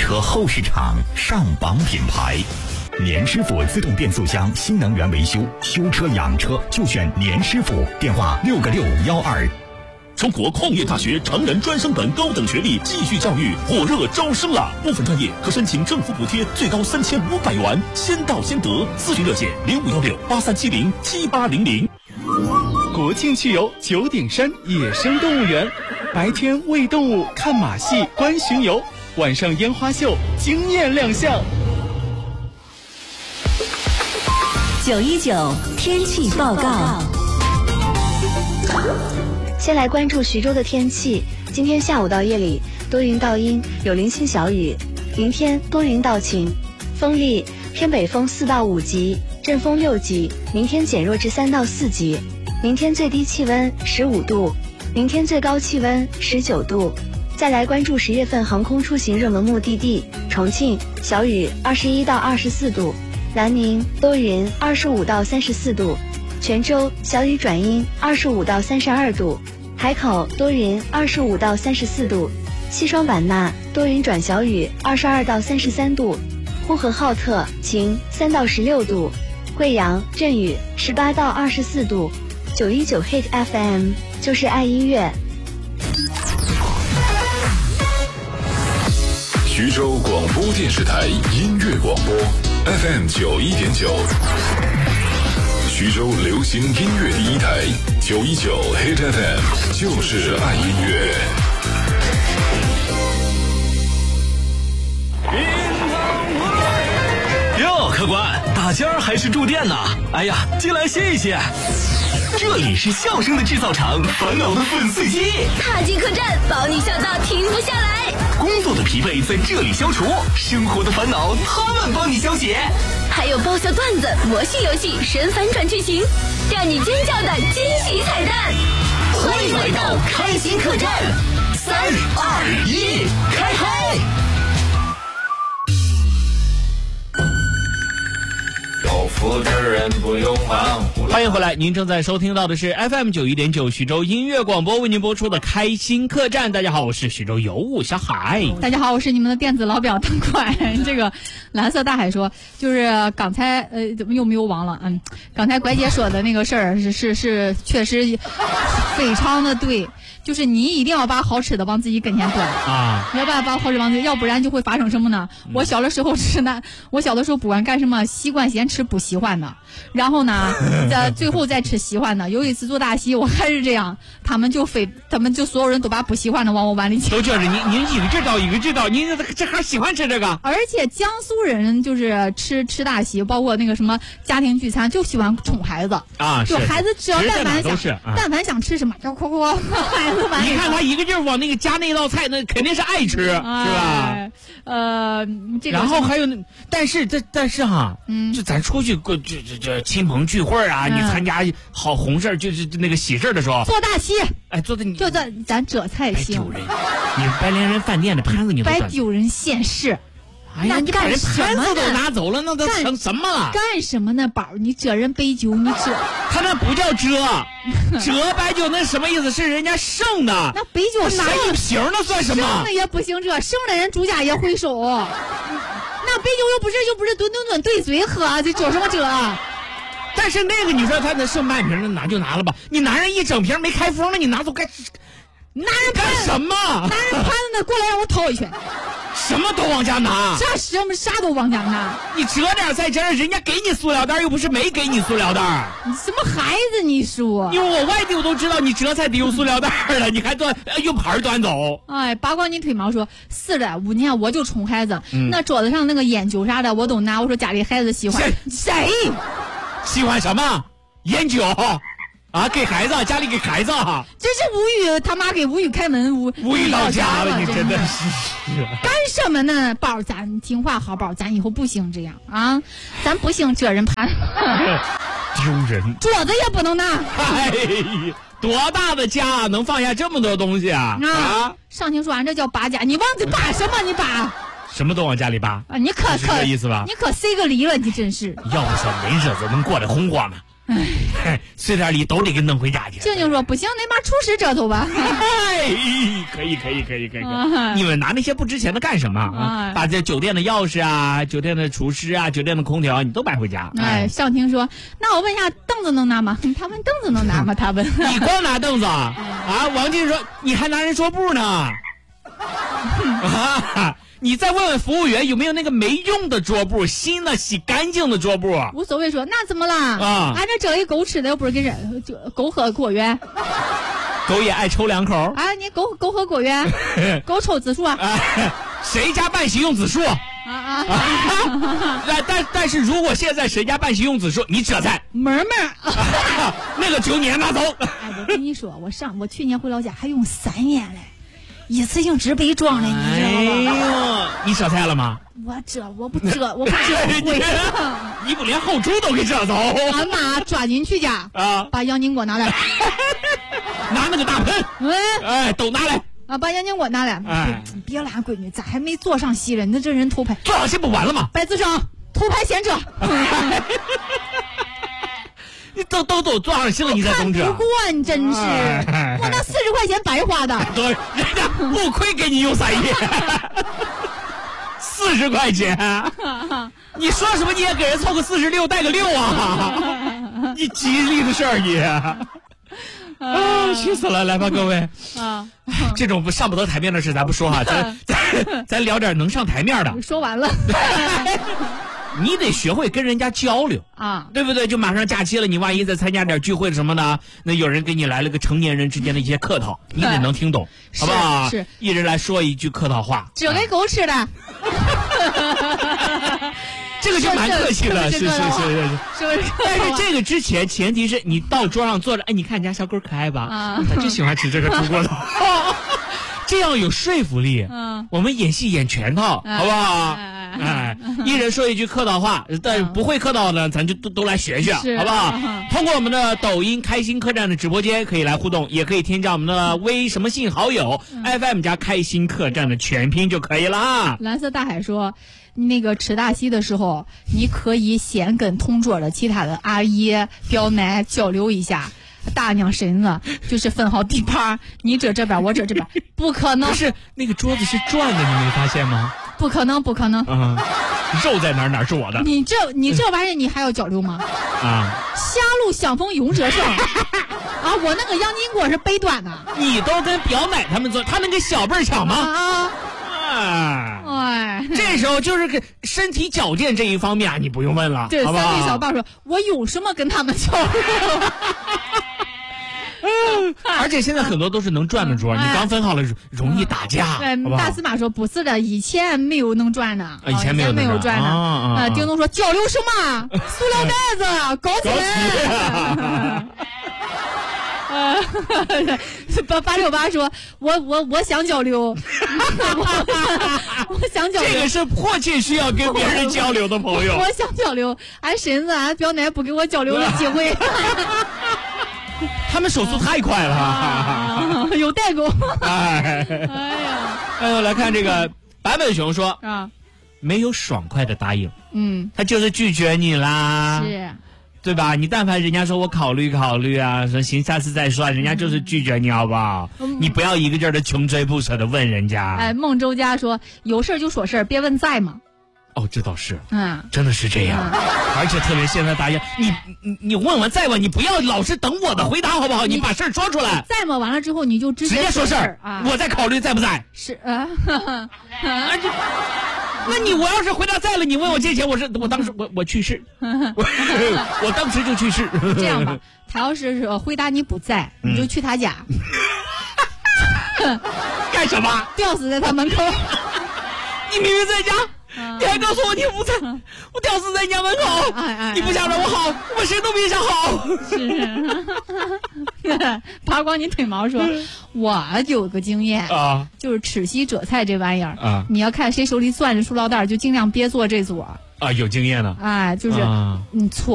车后市场上榜品牌。年师傅自动变速箱新能源维修，修车养车就选年师傅，电话6个612。 中国矿业大学成人专升本高等学历继续教育火热招生了，部分专业可申请政府补贴，最高3500元，先到先得。咨询热线051683707800。 国庆去游九鼎山野生动物园，白天喂动物、看马戏、观巡游，晚上烟花秀惊艳亮相。 919天气报告。 先来关注徐州的天气，今天下午到夜里多云到阴，有零星小雨，明天多云到晴，风力偏北风4到5级，阵风6级，明天减弱至3到4级，明天最低气温15度，明天最高气温19度。再来关注10月份航空出行热门目的地，重庆小雨21到24度，南宁多云25到34度，泉州小雨转阴25到32度，海口多云25到34度，西双版纳多云转小雨22到33度，呼和浩特晴3到16度，贵阳阵雨18到24度。919 Hit FM 就是爱音乐。 徐州广播电视台音乐广播 FM 91.9，徐州流行音乐第一台919 Hit FM 就是爱音乐。 哟，客官，大家还是住店呢？哎呀，进来歇一歇。这里是笑声的制造厂，烦恼的粉碎机。 踏进客栈，保你笑到停不下来。 工作的疲惫在这里消除，生活的烦恼他们帮你消解。 还有爆笑段子、魔性游戏、神反转剧情，让你尖叫的惊喜彩蛋。 欢迎来到开心客栈，3、2、1，开嗨！欢迎回来，您正在收听到的是 FM 91.9徐州音乐广播为您播出的开心客栈。大家好，我是徐州尤物小海。 大家好，我是你们的电子老表汤快。这个蓝色大海说，就是刚才怎么又没有忘了？刚才拐姐说的那个事儿是确实非常的对。就是你一定要把好吃的往自己跟前端啊！你要把好吃往自己，要不然就会发生什么呢？我小的时候我小的时候不管干什么，习惯先吃不喜欢的，然后呢，最后再吃喜欢的。有一次做大戏，我还是这样，他们就所有人都把不喜欢的往我碗里抢。 都觉着您一个知道，您这还喜欢吃这个。 而且江苏人就是吃大戏，包括那个什么家庭聚餐，就喜欢宠孩子啊，就孩子只要但凡想吃什么，就哭孩子碗里。 你看他一个劲儿往那个加那道菜，那肯定是爱吃，是吧？ 这个。 然后还有但是哈，就咱出去这亲朋聚会啊，你参加好红事就是那个喜事的时候， 做大戏， 做的你就咱这才行。 丢人！你白连人饭店的盘子你都白丢人现世。 哎呀，你把人盘子都拿走了，那都成什么了？ 干什么呢，宝？你这人杯酒，你这他那不叫折白酒，那什么意思？是人家剩的。 那杯酒拿一瓶那算什么？ 剩的也不行，剩的人主家也回收。那杯酒又不是吨兑嘴喝，这折什么折？ 但是那个你说他那剩半瓶的拿就拿了吧，你拿人一整瓶没开封了，你拿走干干什么？ 拿人盘子那过来让我掏一拳。 什么都往家拿， 啥都往家拿。 你折点在这儿，人家给你塑料袋，又不是没给你塑料袋。 你什么孩子？你说？ 因为我外地我都知道你折菜得用塑料袋了，你还用盘端走。 哎，八卦你推毛说是的，5年我就宠孩子，那桌子上那个烟酒啥的我都拿。我说家里孩子喜欢谁？ 喜欢什么？烟酒。啊，给孩子，家里给孩子， 这是无语，他妈给无语开门，无语到家了，你真的是干什么呢？宝，咱听话好宝，咱以后不行这样啊，咱不行这人盘， 丢人， 桌子也不能拿。 哎，多大的家能放下这么多东西啊？ 上情说俺这叫扒家，你忘记扒什么？你扒什么都往家里扒啊？你可这意思吧？ 你可塞个梨了，你真是。 要不小没日子能过得红火吗？ 碎点礼都得给弄回家去。 静静说不行，得把厨师折头吧。 可以。你们拿那些不值钱的干什么啊？把这酒店的钥匙啊、酒店的厨师啊、酒店的空调，你都买回家。 上听说，那我问一下，凳子能拿吗？他问凳子能拿吗？他问。 你光拿凳子啊？王静说你还拿人桌布呢。你再问问服务员有没有那个没用的桌布，新的洗干净的桌布。 无所谓说，那怎么啦？俺这整一狗吃的又不是给人狗喝果园。 狗也爱抽两口你狗喝果园，狗抽紫薯谁家办席用紫薯？但是如果现在谁家办席用紫薯，你扯淡。 门那个酒你还拿走。 我跟你说，我去年回老家还用3年嘞。一次性纸杯装的，你知道吗？ 你舍菜了吗？ 我不遮会。 你不连后厨都给遮走？ 俺妈抓紧去家把洋金锅拿来， 拿那个大盆，都拿来把洋金锅拿来。别拦闺女，咋还没坐上席了？你这人偷拍， 坐上席不完了吗？ 白自生偷拍先遮。 你都坐上席了，你再总遮？ 不过你真是，我那40块钱白花的。 对，人家不亏给你用3页，40块钱。你说什么你也给人凑个46，带个6啊？你吉利的事儿你。气死了！来吧，各位这种上不得台面的事咱不说哈，咱聊点能上台面的。 说完了。 你得学会跟人家交流对不对？就马上假期了，你万一再参加点聚会什么的，那有人给你来了个成年人之间的一些客套，你得能听懂，好不好？ 是一人来说一句客套话， 只给狗吃的。 这个就蛮客气了，是。但是这个之前前提是你到桌上坐着，你看人家小狗可爱吧？他就喜欢吃这个猪骨头。这样有说服力。我们演戏演全套，好不好？一人说一句客套话，但不会客套的咱就都来学学，好不好？通过我们的抖音开心客栈的直播间可以来互动，也可以添加我们的微什么信好友 FM 加开心客栈的全拼就可以了。 蓝色大海说，那个吃大席的时候，你可以先跟同桌的其他的阿姨表奶交流一下。大娘婶子就是分好地盘，你这边我这边，不可能。 不是那个桌子是转的，你没发现吗？ 不可能。 肉在哪是我的。 你这玩意儿你还要交流吗？狭路相逢勇者胜。我那个洋金锅是北端的。 你都跟表奶他们做，他能跟小辈儿抢吗？这时候就是个身体矫健这一方面你不用问了， 对， 好不好？ 三位小爸说，我有什么跟他们交流？ 而且现在很多都是能转的桌，你刚分好了容易打架。 大司马说不是的，以前没有能转的， 以前没有转的。叮咚说交流什么？塑料袋子，搞起来。868说，我想交流，我想交流。 这个是迫切需要跟别人交流的朋友。 我想交流，俺婶子、俺表奶不给我交流的机会。 他们手速太快了， 有代沟。 来看这个版本熊说没有爽快的答应，他就是拒绝你啦， 是， 对吧？你但凡人家说我考虑考虑说行下次再说，人家就是拒绝你，好不好？你不要一个劲儿的穷追不舍的问人家。孟周家说有事就说事儿，别问在吗？这倒是，真的是这样，而且特别现在大家，你问完在吗？你不要老是等我的回答，好不好？你把事儿说出来。 在吗？完了之后你就直接说事儿我在考虑在不在。 是那我要是回答在了，你问我借钱，我当时我去世，我当时就去世。 这样吧，他要是回答你不在，你就去他家， 干什么？ 吊死在他门口。 你明明在家。你还告诉我你不在，我吊死在你家门口。你不想让我好，我谁都别想好。 是，扒光你腿毛说，我有个经验就是吃席折菜这玩意儿你要看谁手里攥着塑料袋，就尽量别做这桌有经验的。 就是错。